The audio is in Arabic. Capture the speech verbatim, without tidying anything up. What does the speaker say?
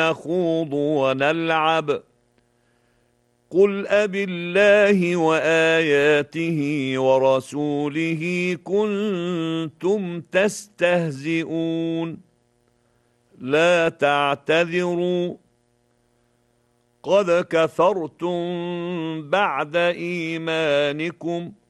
نخوض ونلعب قل أبالله وآياته ورسوله كنتم تستهزئون لا تعتذروا قد كفرتم بعد إيمانكم